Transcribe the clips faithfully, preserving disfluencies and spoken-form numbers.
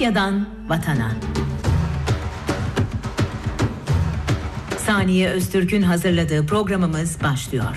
Coğrafyadan vatana. Saniye Öztürk'ün hazırladığı programımız başlıyor.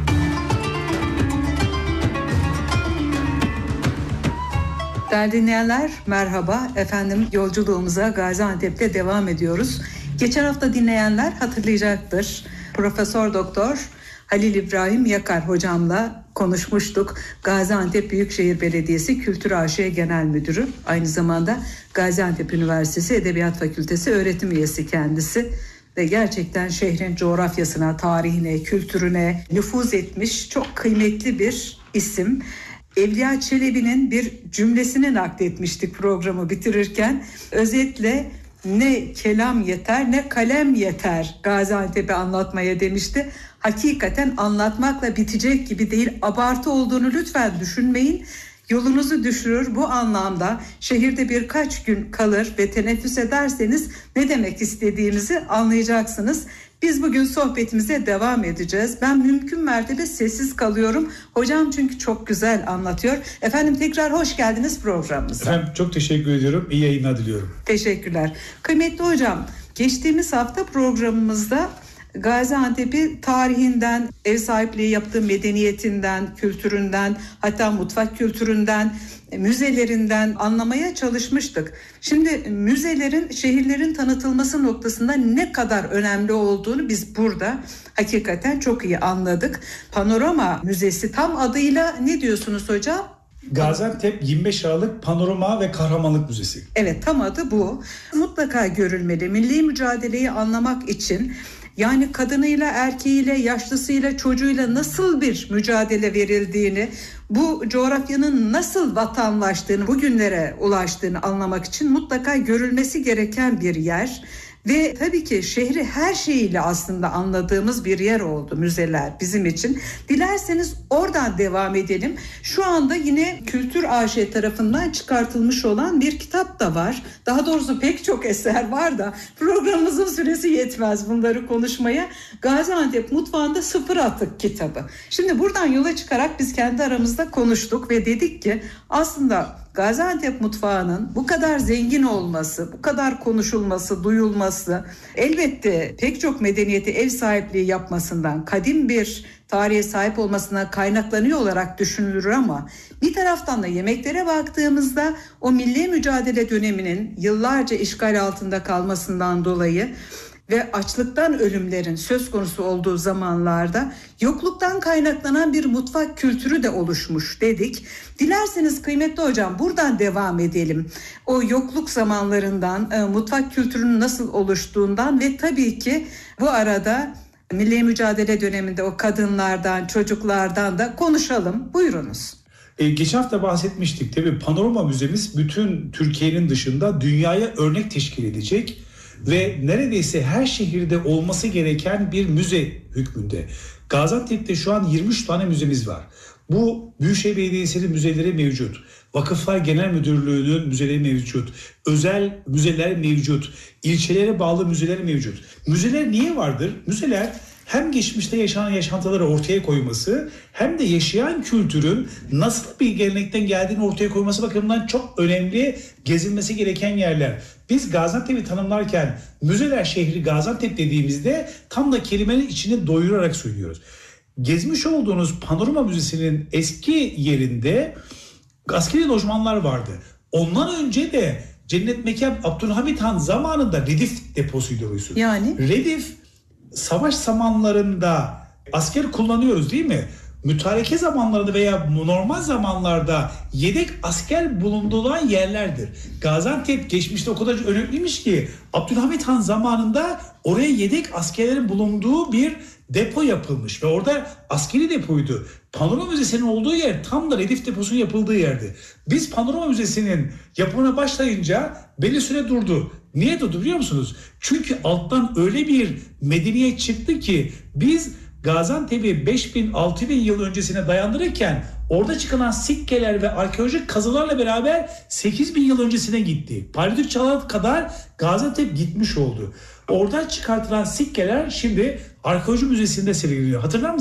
Değerli dinleyenler, merhaba. Efendim, yolculuğumuza Gaziantep'te devam ediyoruz. Geçen hafta dinleyenler hatırlayacaktır. Profesör Doktor Halil İbrahim Yakar hocamla konuşmuştuk. Gaziantep Büyükşehir Belediyesi Kültür A Ş Genel Müdürü. Aynı zamanda Gaziantep Üniversitesi Edebiyat Fakültesi öğretim üyesi kendisi. Ve gerçekten şehrin coğrafyasına, tarihine, kültürüne nüfuz etmiş çok kıymetli bir isim. Evliya Çelebi'nin bir cümlesini nakletmiştik programı bitirirken. Özetle ne kelam yeter ne kalem yeter Gaziantep'i anlatmaya demişti. Hakikaten anlatmakla bitecek gibi değil, abartı olduğunu lütfen düşünmeyin. Yolunuzu düşürür. Bu anlamda şehirde birkaç gün kalır ve teneffüs ederseniz ne demek istediğimizi anlayacaksınız. Biz bugün sohbetimize devam edeceğiz. Ben mümkün mertebe sessiz kalıyorum. Hocam çünkü çok güzel anlatıyor. Efendim tekrar hoş geldiniz programımıza. Efendim çok teşekkür ediyorum. İyi yayınlar diliyorum. Teşekkürler. Kıymetli hocam, geçtiğimiz hafta programımızda Gaziantep'i tarihinden, ev sahipliği yaptığı medeniyetinden, kültüründen, hatta mutfak kültüründen, müzelerinden anlamaya çalışmıştık. Şimdi müzelerin şehirlerin tanıtılması noktasında ne kadar önemli olduğunu biz burada hakikaten çok iyi anladık. Panorama Müzesi tam adıyla ne diyorsunuz hocam? Gaziantep yirmi beş Aralık Panorama ve Kahramanlık Müzesi. Evet, tam adı bu. Mutlaka görülmeli. Milli mücadeleyi anlamak için, yani kadınıyla, erkeğiyle, yaşlısıyla, çocuğuyla nasıl bir mücadele verildiğini, bu coğrafyanın nasıl vatanlaştığını, bugünlere ulaştığını anlamak için mutlaka görülmesi gereken bir yer. Ve tabii ki şehri her şeyiyle aslında anladığımız bir yer oldu müzeler bizim için. Dilerseniz oradan devam edelim. Şu anda yine Kültür A Ş tarafından çıkartılmış olan bir kitap da var. Daha doğrusu pek çok eser var da programımızın süresi yetmez bunları konuşmaya. Gaziantep Mutfağında Sıfır Atık kitabı. Şimdi buradan yola çıkarak biz kendi aramızda konuştuk ve dedik ki aslında Gaziantep mutfağının bu kadar zengin olması, bu kadar konuşulması, duyulması elbette pek çok medeniyeti ev sahipliği yapmasından, kadim bir tarihe sahip olmasına kaynaklanıyor olarak düşünülür ama bir taraftan da yemeklere baktığımızda o milli mücadele döneminin yıllarca işgal altında kalmasından dolayı ve açlıktan ölümlerin söz konusu olduğu zamanlarda yokluktan kaynaklanan bir mutfak kültürü de oluşmuş dedik. Dilerseniz kıymetli hocam buradan devam edelim. O yokluk zamanlarından, e, mutfak kültürünün nasıl oluştuğundan ve tabii ki bu arada milli mücadele döneminde o kadınlardan, çocuklardan da konuşalım. Buyurunuz. Ee, geçen hafta bahsetmiştik. Tabii Panorama Müzemiz bütün Türkiye'nin dışında dünyaya örnek teşkil edecek ve neredeyse her şehirde olması gereken bir müze hükmünde. Gaziantep'te şu an yirmi üç tane müzemiz var. Bu Büyükşehir Belediyesi'nin müzeleri mevcut. Vakıflar Genel Müdürlüğü'nün müzeleri mevcut. Özel müzeler mevcut. İlçelere bağlı müzeler mevcut. Müzeler niye vardır? Müzeler hem geçmişte yaşanan yaşantıları ortaya koyması hem de yaşayan kültürün nasıl bir gelenekten geldiğini ortaya koyması bakımından çok önemli, gezilmesi gereken yerler. Biz Gaziantep'i tanımlarken müzeler şehri Gaziantep dediğimizde tam da kelimenin içini doyurarak söylüyoruz. Gezmiş olduğunuz Panorama Müzesi'nin eski yerinde askeri lojmanlar vardı. Ondan önce de Cennet Mekan Abdülhamit Han zamanında Redif deposuydu orası. Yani? Redif savaş zamanlarında asker kullanıyoruz değil mi? Mütareke zamanlarında veya normal zamanlarda yedek asker bulunduran yerlerdir. Gaziantep geçmişte o kadar önemliymiş ki Abdülhamit Han zamanında oraya yedek askerlerin bulunduğu bir depo yapılmış ve orada askeri depoydu. Panorama Müzesi'nin olduğu yer tam da Redif deposunun yapıldığı yerdi. Biz Panorama Müzesi'nin yapımına başlayınca belli süre durdu. Niye durdu biliyor musunuz? Çünkü alttan öyle bir medeniyet çıktı ki biz Gaziantep'i beş bin altı bin yıl öncesine dayandırırken orada çıkan sikkeler ve arkeolojik kazılarla beraber sekiz bin yıl öncesine gitti. Paleolitik çağlara kadar Gaziantep gitmiş oldu. Oradan çıkartılan sikkeler şimdi Arkeoloji Müzesi'nde sergileniyor. Hatırlar mısınız?